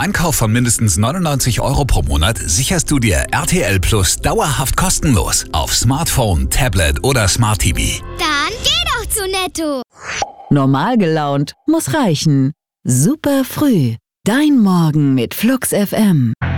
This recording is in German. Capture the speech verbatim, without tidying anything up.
Einkauf von mindestens neunundneunzig Euro pro Monat sicherst du dir R T L Plus dauerhaft kostenlos auf Smartphone, Tablet oder Smart T V. Dann geh doch zu Netto. Normal gelaunt muss reichen. Super früh. Dein Morgen mit Flux F M.